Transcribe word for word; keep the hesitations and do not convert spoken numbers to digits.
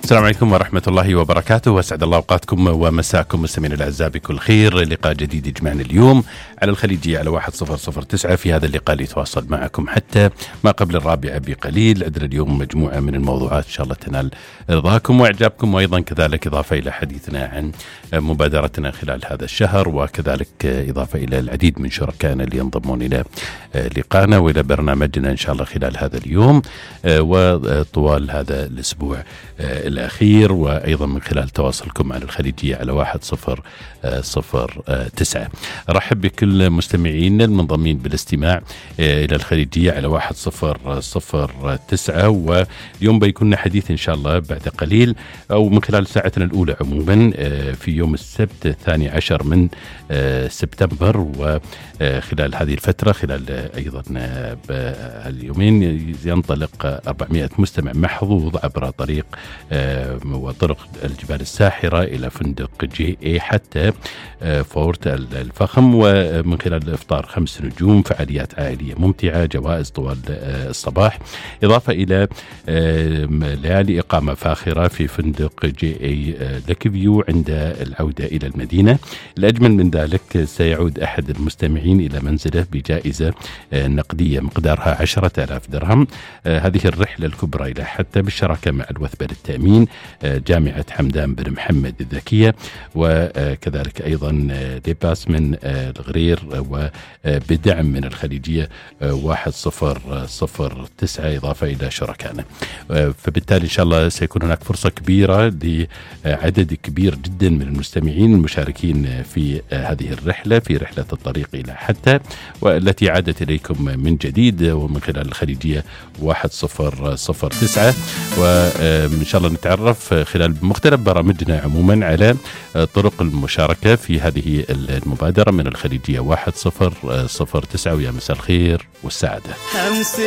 السلام عليكم ورحمة الله وبركاته، وأسعد الله أوقاتكم ومساكم مستمعينا الأعزاء بكل خير. لقاء جديد يجمعنا اليوم على الخليجية على واحد صفر صفر تسعة. في هذا اللقاء يتواصل معكم حتى ما قبل الرابعة بقليل. عندنا اليوم مجموعة من الموضوعات إن شاء الله تنال رضاكم وإعجابكم، وأيضا كذلك إضافة إلى حديثنا عن مبادرتنا خلال هذا الشهر، وكذلك إضافة إلى العديد من شركائنا اللي ينضمون إلى لقاءنا وإلى برنامجنا إن شاء الله خلال هذا اليوم وطوال هذا الأسبوع الأخير، وأيضا من خلال تواصلكم على الخليجية على واحد صفر صفر تسعة. رحب بكل مستمعينا المنضمين بالاستماع إلى الخليجية على واحد صفر صفر تسعة. واليوم بيكون حديث إن شاء الله بعد قليل أو من خلال ساعتنا الأولى عموما في يوم السبت الثاني عشر من سبتمبر، وخلال هذه الفترة خلال أيضا اليومين ينطلق أربعمائة مستمع محظوظ عبر طريق وطرق الجبال الساحرة إلى فندق جي اي حتى فورت الفخم، ومن خلال الإفطار خمس نجوم، فعاليات عائلية ممتعة، جوائز طوال الصباح، إضافة إلى ليالي إقامة فاخرة في فندق جي اي لكفيو عند العودة إلى المدينة. الأجمل من ذلك سيعود أحد المستمعين إلى منزله بجائزة نقدية مقدارها عشرة آلاف درهم. هذه الرحلة الكبرى إلى حتى بالشراكة مع الوثبة للتأمين، جامعة حمدان بن محمد الذكية، وكذلك أيضا لباس من الغرير، وبدعم من الخليجية واحد صفر صفر تسعة إضافة إلى شركائنا. فبالتالي إن شاء الله سيكون هناك فرصة كبيرة لعدد كبير جدا من المستمعين المشاركين في هذه الرحلة، في رحلة الطريق إلى حتى، والتي عادت إليكم من جديد ومن خلال الخليجية واحد صفر صفر تسعة. وإن شاء الله نتعرف خلال مختلف برامجنا عموما على طرق المشاركة في هذه المبادرة من الخليجية واحد صفر صفر تسعة. ويا مساء الخير والسعادة.